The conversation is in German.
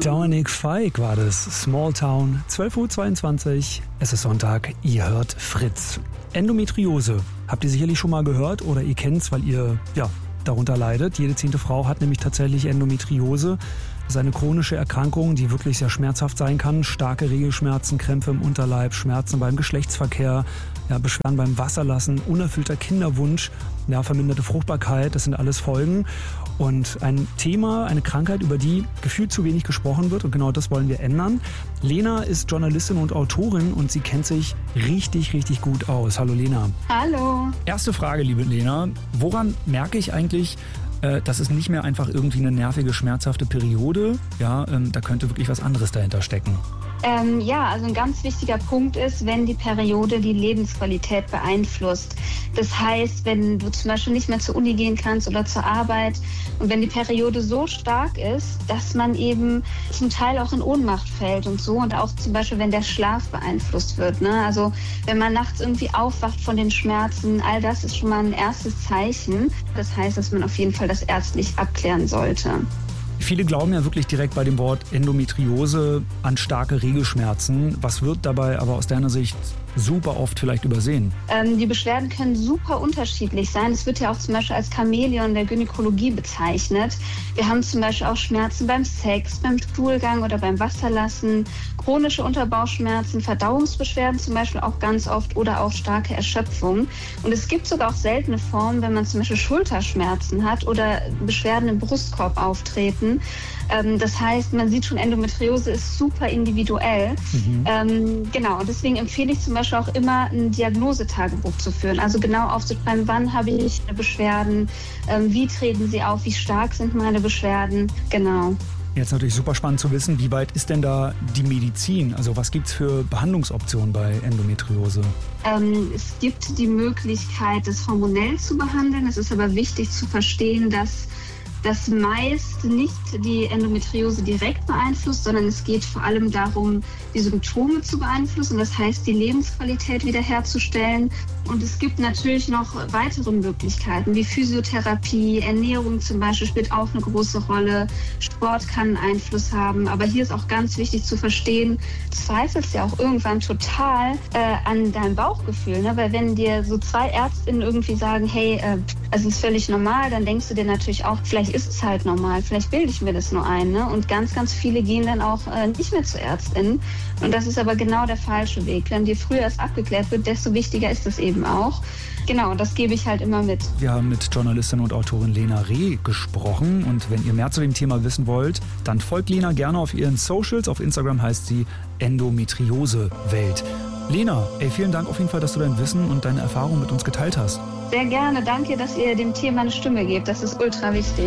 Dominic Fike war das. Small Town, 12:22 Uhr. Es ist Sonntag, ihr hört Fritz. Endometriose. Habt ihr sicherlich schon mal gehört oder ihr kennt's, weil ihr darunter leidet. Jede 10. Frau hat nämlich tatsächlich Endometriose. Das ist eine chronische Erkrankung, die wirklich sehr schmerzhaft sein kann. Starke Regelschmerzen, Krämpfe im Unterleib, Schmerzen beim Geschlechtsverkehr, Beschwerden beim Wasserlassen, unerfüllter Kinderwunsch, verminderte Fruchtbarkeit. Das sind alles Folgen. Und ein Thema, eine Krankheit, über die gefühlt zu wenig gesprochen wird. Und genau das wollen wir ändern. Lena ist Journalistin und Autorin und sie kennt sich richtig, richtig gut aus. Hallo Lena. Hallo. Erste Frage, liebe Lena. Woran merke ich eigentlich, das ist nicht mehr einfach irgendwie eine nervige, schmerzhafte Periode? Da könnte wirklich was anderes dahinter stecken. Also ein ganz wichtiger Punkt ist, wenn die Periode die Lebensqualität beeinflusst. Das heißt, wenn du zum Beispiel nicht mehr zur Uni gehen kannst oder zur Arbeit und wenn die Periode so stark ist, dass man eben zum Teil auch in Ohnmacht fällt und so und auch zum Beispiel, wenn der Schlaf beeinflusst wird. Ne? Also wenn man nachts irgendwie aufwacht von den Schmerzen, all das ist schon mal ein erstes Zeichen. Das heißt, dass man auf jeden Fall das ärztlich abklären sollte. Viele glauben ja wirklich direkt bei dem Wort Endometriose an starke Regelschmerzen. Was wird dabei aber aus deiner Sicht super oft vielleicht übersehen? Die Beschwerden können super unterschiedlich sein. Es wird ja auch zum Beispiel als Chamäleon der Gynäkologie bezeichnet. Wir haben zum Beispiel auch Schmerzen beim Sex, beim Stuhlgang oder beim Wasserlassen, chronische Unterbauchschmerzen, Verdauungsbeschwerden zum Beispiel auch ganz oft oder auch starke Erschöpfung. Und es gibt sogar auch seltene Formen, wenn man zum Beispiel Schulterschmerzen hat oder Beschwerden im Brustkorb auftreten. Das heißt, man sieht schon, Endometriose ist super individuell. Und deswegen empfehle ich zum Beispiel auch immer, ein Diagnosetagebuch zu führen. Also genau aufzuschreiben, wann habe ich Beschwerden, wie treten sie auf, wie stark sind meine Beschwerden. Genau. Jetzt natürlich super spannend zu wissen, wie weit ist denn da die Medizin? Also was gibt es für Behandlungsoptionen bei Endometriose? Es gibt die Möglichkeit, das hormonell zu behandeln. Es ist aber wichtig zu verstehen, dass das meist nicht die Endometriose direkt beeinflusst, sondern es geht vor allem darum, die Symptome zu beeinflussen, das heißt, die Lebensqualität wiederherzustellen. Und es gibt natürlich noch weitere Möglichkeiten, wie Physiotherapie, Ernährung zum Beispiel spielt auch eine große Rolle, Sport kann einen Einfluss haben. Aber hier ist auch ganz wichtig zu verstehen, du zweifelst ja auch irgendwann total an deinem Bauchgefühl, ne? Weil wenn dir so 2 Ärztinnen irgendwie sagen, hey, es ist völlig normal, dann denkst du dir natürlich auch, vielleicht ist es halt normal, vielleicht bilde ich mir das nur ein. Ne? Und ganz, ganz viele gehen dann auch nicht mehr zur Ärztin. Und das ist aber genau der falsche Weg. Wenn je früher es abgeklärt wird, desto wichtiger ist es eben auch. Genau, das gebe ich halt immer mit. Wir haben mit Journalistin und Autorin Lena Reh gesprochen. Und wenn ihr mehr zu dem Thema wissen wollt, dann folgt Lena gerne auf ihren Socials. Auf Instagram heißt sie Endometriose-Welt. Lena, vielen Dank auf jeden Fall, dass du dein Wissen und deine Erfahrungen mit uns geteilt hast. Sehr gerne. Danke, dass ihr dem Thema eine Stimme gebt. Das ist ultra wichtig.